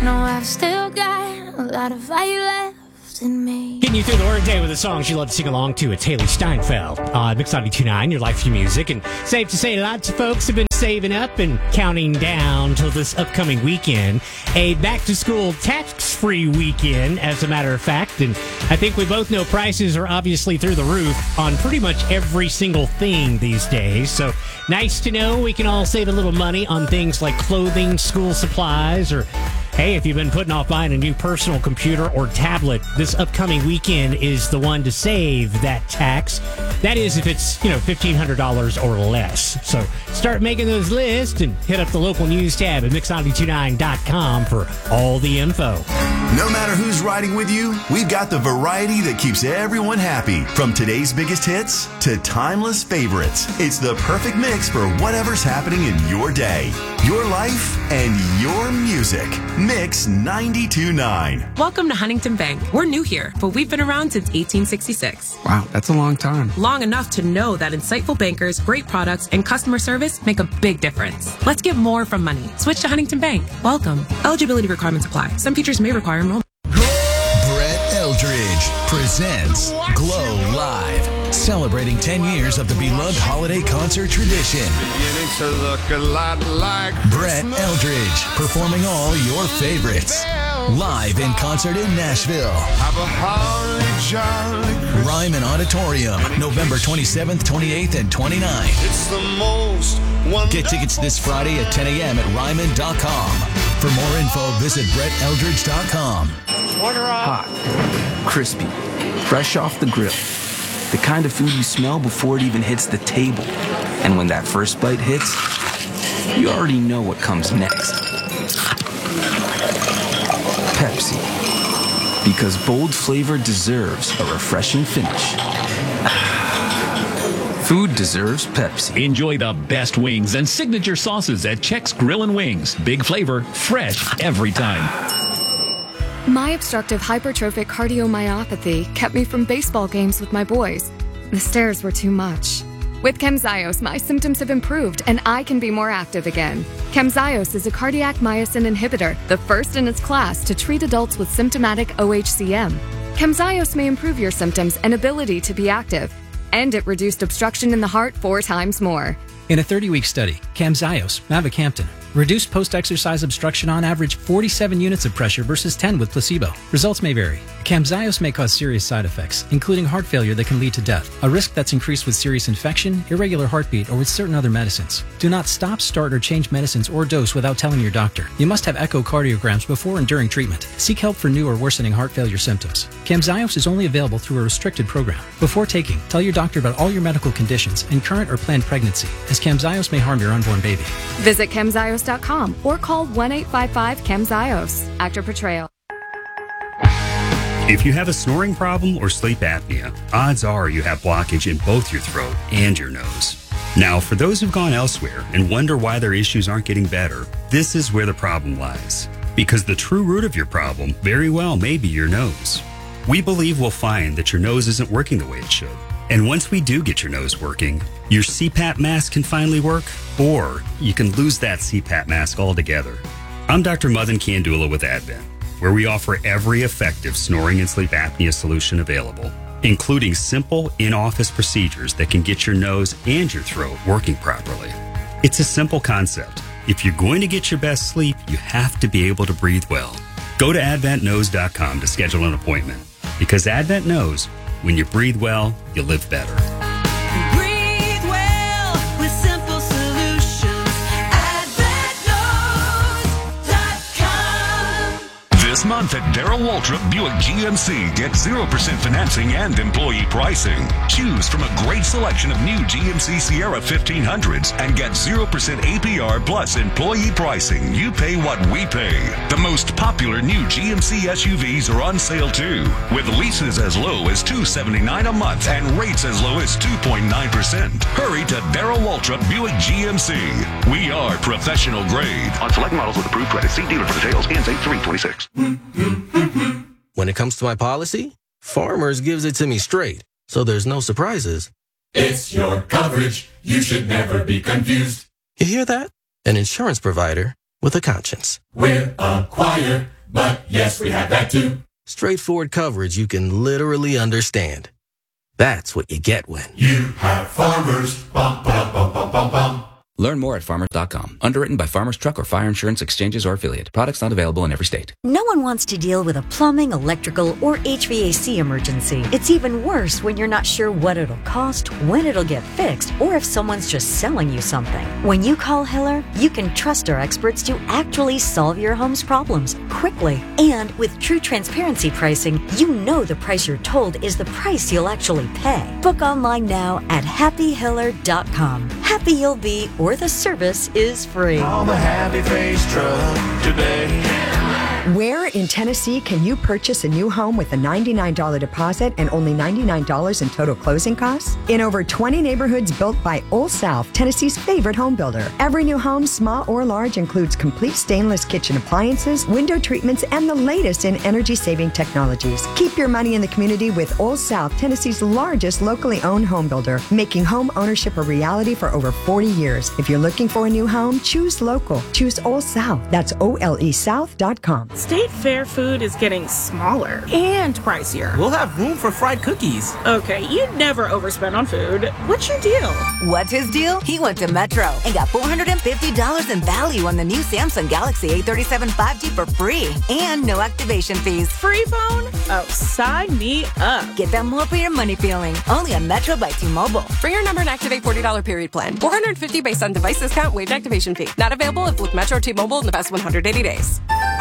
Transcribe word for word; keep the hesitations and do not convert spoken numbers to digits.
know I've still got a lot of fire left in me. Getting you through the workday with a song you love to sing along to. It's Haley Steinfeld on Mix ninety-two point nine, your life, your music. And safe to say, lots of folks have been saving up and counting down till this upcoming weekend. A back-to-school tax-free weekend, as a matter of fact. And I think we both know prices are obviously through the roof on pretty much every single thing these days. So nice to know we can all save a little money on things like clothing, school supplies, or hey, if you've been putting off buying a new personal computer or tablet, this upcoming weekend is the one to save that tax. That is if it's, you know, fifteen hundred dollars or less. So start making those lists and hit up the local news tab at mix ninety-two point nine dot com for all the info. No matter who's riding with you, we've got the variety that keeps everyone happy. From today's biggest hits to timeless favorites, it's the perfect mix for whatever's happening in your day, your life, and your music. Mix ninety-two point nine. Welcome to Huntington Bank. We're new here, but we've been around since eighteen sixty-six. Wow, that's a long time. Long enough to know that insightful bankers, great products, and customer service make a big difference. Let's get more from money. Switch to Huntington Bank. Welcome. Eligibility requirements apply. Some features may require enrollment. Brett Eldridge presents Glow Live, celebrating ten years of the beloved holiday concert tradition. Beginning to look a lot like Brett Eldridge performing all your favorites. Live in concert in Nashville. Have a holly jolly Christmas. Ryman Auditorium, November twenty-seventh, twenty-eighth, and twenty-ninth. It's the most wonderful. Get tickets this Friday at ten a.m. at ryman dot com. For more info, visit brett eldridge dot com. Hot, crispy, fresh off the grill. The kind of food you smell before it even hits the table. And when that first bite hits, you already know what comes next. Pepsi. Because bold flavor deserves a refreshing finish. Food deserves Pepsi. Enjoy the best wings and signature sauces at Check's Grill and Wings. Big flavor, fresh every time. My obstructive hypertrophic cardiomyopathy kept me from baseball games with my boys. The stairs were too much. With Camzyos, my symptoms have improved and I can be more active again. Camzyos is a cardiac myosin inhibitor, the first in its class to treat adults with symptomatic O H C M. Camzyos may improve your symptoms and ability to be active, and it reduced obstruction in the heart four times more. In a thirty-week study, Camzyos, mavacamten, reduced post-exercise obstruction on average forty-seven units of pressure versus ten with placebo. Results may vary. Camzyos may cause serious side effects, including heart failure that can lead to death, a risk that's increased with serious infection, irregular heartbeat, or with certain other medicines. Do not stop, start, or change medicines or dose without telling your doctor. You must have echocardiograms before and during treatment. Seek help for new or worsening heart failure symptoms. Camzyos is only available through a restricted program. Before taking, tell your doctor about all your medical conditions and current or planned pregnancy, as Camzyos may harm your unborn baby. Visit camzyos dot com or call one eight five five camzyos. Actor portrayal. If you have a snoring problem or sleep apnea, odds are you have blockage in both your throat and your nose. Now, for those who've gone elsewhere and wonder why their issues aren't getting better, this is where the problem lies. Because the true root of your problem very well may be your nose. We believe we'll find that your nose isn't working the way it should. And once we do get your nose working, your C PAP mask can finally work, or you can lose that C PAP mask altogether. I'm Doctor Madan Kandula with Advent, where we offer every effective snoring and sleep apnea solution available, including simple in-office procedures that can get your nose and your throat working properly. It's a simple concept. If you're going to get your best sleep, you have to be able to breathe well. Go to advent nose dot com to schedule an appointment, because Advent knows when you breathe well, you live better. Breathe well with simple solutions. advent nose dot com. This month at Darrell Waltrip Buick G M C, get zero percent financing and employee pricing. Choose from a great selection of new G M C Sierra fifteen hundreds and get zero percent A P R plus employee pricing. You pay what we pay. The most popular new G M C S U Vs are on sale too, with leases as low as two hundred seventy-nine dollars a month and rates as low as two point nine percent. Hurry to Darrell Waltrip Buick G M C. We are professional grade. On select models with approved credit, see dealer for details. Ends eight three twenty-six. When it comes to my policy, Farmers gives it to me straight, so there's no surprises. It's your coverage. You should never be confused. You hear that? An insurance provider with a conscience. We're Acquire, but yes, we have that too. Straightforward coverage you can literally understand. That's what you get when You have Farmers. Bum, bum, bum, bum, bum, bum. Learn more at farmers dot com. Underwritten by Farmers Truck or Fire Insurance Exchanges or Affiliate. Products not available in every state. No one wants to deal with a plumbing, electrical, or H V A C emergency. It's even worse when you're not sure what it'll cost, when it'll get fixed, or if someone's just selling you something. When you call Hiller, you can trust our experts to actually solve your home's problems quickly. And with true transparency pricing, you know the price you're told is the price you'll actually pay. Book online now at happy hiller dot com. Happy you'll be, or the service is free. Call the Happy Face Truck today. Where in Tennessee can you purchase a new home with a ninety-nine dollars deposit and only ninety-nine dollars in total closing costs? In over twenty neighborhoods built by Old South, Tennessee's favorite home builder. Every new home, small or large, includes complete stainless kitchen appliances, window treatments, and the latest in energy-saving technologies. Keep your money in the community with Old South, Tennessee's largest locally owned home builder, making home ownership a reality for over forty years. If you're looking for a new home, choose local. Choose Old South. That's O L E South dot com. State Fair food is getting smaller and pricier. We'll have room for fried cookies. Okay, you'd never overspend on food. What's your deal? What's his deal? He went to Metro and got four hundred fifty dollars in value on the new Samsung Galaxy A thirty-seven five G for free and no activation fees. Free phone? Oh, sign me up. Get that more for your money feeling. Only on Metro by T-Mobile. Bring your number and activate forty dollars period plan. four hundred fifty based on device discount, waived activation fee. Not available if with Metro or T-Mobile in the past one hundred eighty days.